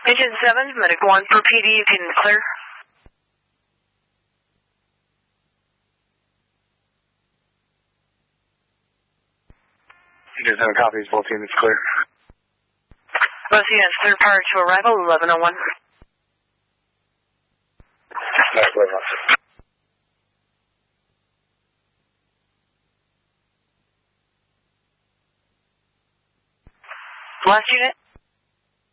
Engine 7, Medic 1 for PD, you can clear. Engine 7 copies, both units clear. Both units clear prior to arrival, 1101. Last unit.